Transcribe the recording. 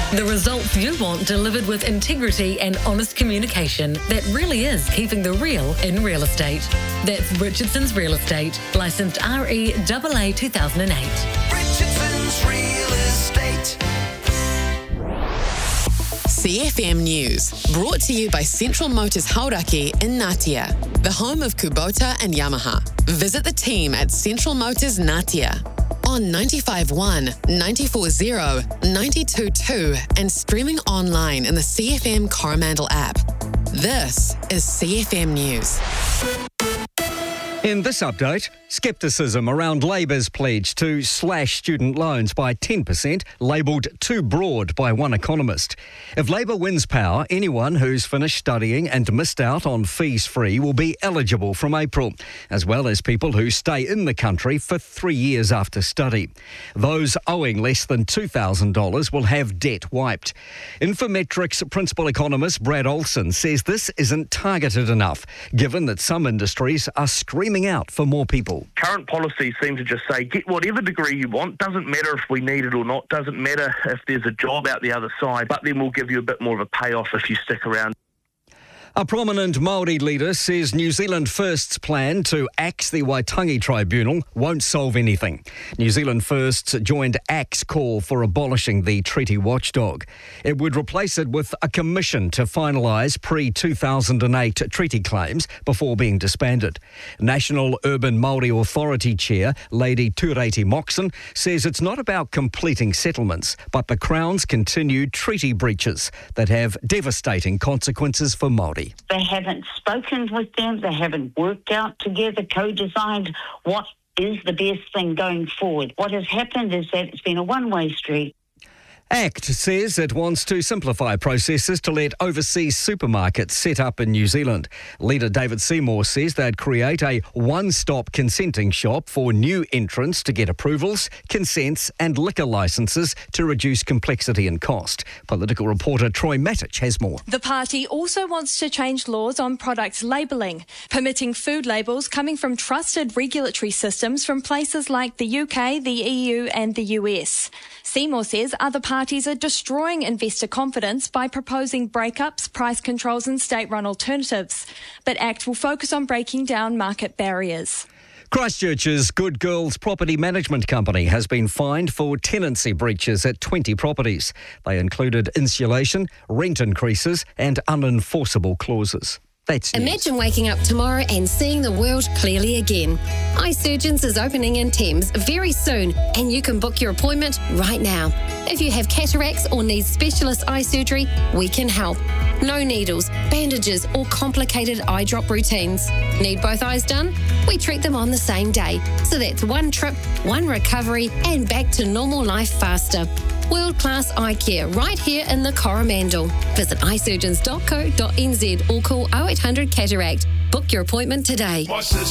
The results you want delivered with integrity and honest communication that really is keeping the real in real estate. That's Richardson's Real Estate, licensed REAA 2008. Richardson's Real Estate. CFM News, brought to you by Central Motors Hauraki in Ngatea, the home of Kubota and Yamaha. Visit the team at Central Motors Ngatea on 95.1, 94.0, 92.2 and streaming online in the CFM Coromandel app. This is CFM News. In this update, scepticism around Labour's pledge to slash student loans by 10%, labelled too broad by one economist. If Labour wins power, anyone who's finished studying and missed out on fees free will be eligible from April, as well as people who stay in the country for 3 years after study. Those owing less than $2,000 will have debt wiped. Infometrics principal economist Brad Olson says this isn't targeted enough, given that some industries are screaming out for more people. Current policies seem to just say, get whatever degree you want, doesn't matter if we need it or not, doesn't matter if there's a job out the other side, but then we'll give you a bit more of a payoff if you stick around. A prominent Māori leader says New Zealand First's plan to axe the Waitangi Tribunal won't solve anything. New Zealand First joined ACT's call for abolishing the treaty watchdog. It would replace it with a commission to finalise pre-2008 treaty claims before being disbanded. National Urban Māori Authority Chair Lady Tureti Moxon says it's not about completing settlements, but the Crown's continued treaty breaches that have devastating consequences for Māori. They haven't spoken with them, they haven't worked out together, co-designed what is the best thing going forward. What has happened is that it's been a one-way street. ACT says it wants to simplify processes to let overseas supermarkets set up in New Zealand. Leader David Seymour says they'd create a one-stop consenting shop for new entrants to get approvals, consents and liquor licences to reduce complexity and cost. Political reporter Troy Matic has more. The party also wants to change laws on product labelling, permitting food labels coming from trusted regulatory systems from places like the UK, the EU and the US. Seymour says other parties are destroying investor confidence by proposing breakups, price controls and state-run alternatives. But ACT will focus on breaking down market barriers. Christchurch's Good Girls Property Management Company has been fined for tenancy breaches at 20 properties. They included insulation, rent increases and unenforceable clauses. That's news. Imagine waking up tomorrow and seeing the world clearly again. Eye Surgeons is opening in Thames very soon and you can book your appointment right now. If you have cataracts or need specialist eye surgery, we can help. No needles, bandages or complicated eye drop routines. Need both eyes done? We treat them on the same day. So that's one trip, one recovery and back to normal life faster. World-class eye care right here in the Coromandel. Visit eyesurgeons.co.nz or call 0800 Cataract. Book your appointment today.